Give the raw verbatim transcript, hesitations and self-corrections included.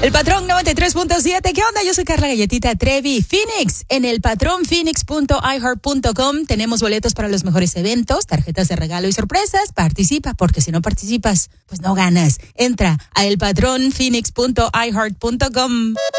El Patrón noventa y tres punto siete. ¿Qué onda? Yo soy Carla Galletita Trevi. Phoenix, en el patrón phoenix punto i heart punto com tenemos boletos para los mejores eventos, tarjetas de regalo y sorpresas. Participa, porque si no participas, pues no ganas. Entra a el patrón phoenix punto i heart punto com.